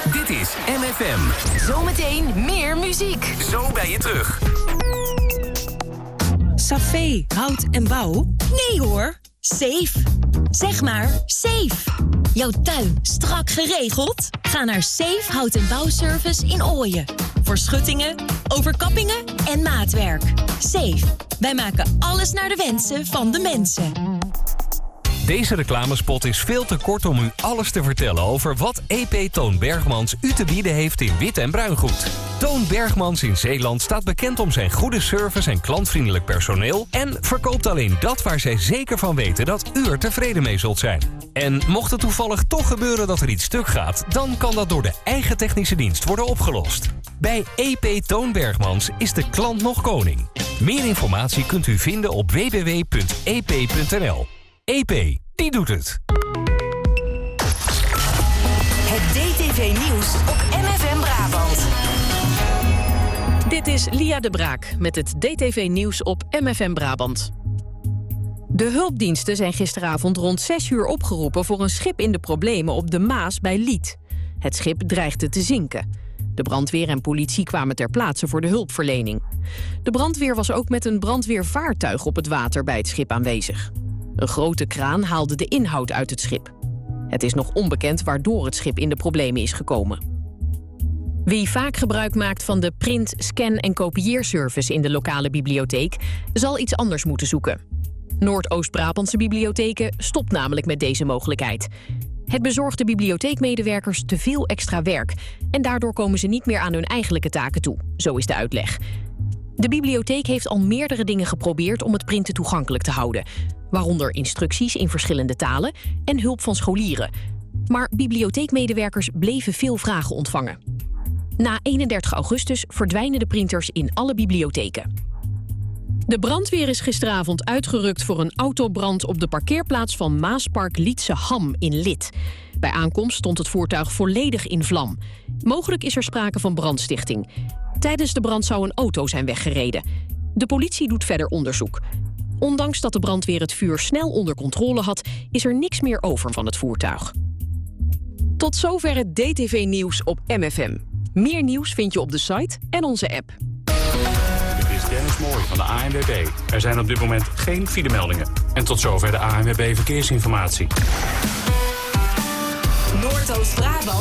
Dit is MFM. Zometeen meer muziek. Zo ben je terug. Safé, hout en bouw? Nee hoor, safe. Zeg maar safe. Jouw tuin strak geregeld? Ga naar Safe Hout en Bouwservice in Ooyen. Voor schuttingen, overkappingen en maatwerk. Safe. Wij maken alles naar de wensen van de mensen. Deze reclamespot is veel te kort om u alles te vertellen over wat EP Toon Bergmans u te bieden heeft in wit en bruingoed. Toon Bergmans in Zeeland staat bekend om zijn goede service en klantvriendelijk personeel en verkoopt alleen dat waar zij zeker van weten dat u er tevreden mee zult zijn. En mocht het toevallig toch gebeuren dat er iets stuk gaat, dan kan dat door de eigen technische dienst worden opgelost. Bij EP Toon Bergmans is de klant nog koning. Meer informatie kunt u vinden op www.ep.nl. EP, die doet het. Het DTV-nieuws op MFM Brabant. Dit is Lia de Braak met het DTV-nieuws op MFM Brabant. De hulpdiensten zijn gisteravond rond 6 uur opgeroepen voor een schip in de problemen op de Maas bij Liet. Het schip dreigde te zinken. De brandweer en politie kwamen ter plaatse voor de hulpverlening. De brandweer was ook met een brandweervaartuig op het water bij het schip aanwezig. Een grote kraan haalde de inhoud uit het schip. Het is nog onbekend waardoor het schip in de problemen is gekomen. Wie vaak gebruik maakt van de print, scan- en kopieerservice in de lokale bibliotheek zal iets anders moeten zoeken. Noordoost-Brabantse bibliotheken stopt namelijk met deze mogelijkheid. Het bezorgt de bibliotheekmedewerkers te veel extra werk en daardoor komen ze niet meer aan hun eigenlijke taken toe. Zo is de uitleg. De bibliotheek heeft al meerdere dingen geprobeerd om het printen toegankelijk te houden, waaronder instructies in verschillende talen en hulp van scholieren. Maar bibliotheekmedewerkers bleven veel vragen ontvangen. Na 31 augustus verdwijnen de printers in alle bibliotheken. De brandweer is gisteravond uitgerukt voor een autobrand op de parkeerplaats van Maaspark Lietse Ham in Lith. Bij aankomst stond het voertuig volledig in vlam. Mogelijk is er sprake van brandstichting. Tijdens de brand zou een auto zijn weggereden. De politie doet verder onderzoek. Ondanks dat de brandweer het vuur snel onder controle had, is er niks meer over van het voertuig. Tot zover het DTV-nieuws op MFM. Meer nieuws vind je op de site en onze app. Dit is Dennis Mooi van de ANWB. Er zijn op dit moment geen filemeldingen. En tot zover de ANWB Verkeersinformatie. Noordoost-Brabant.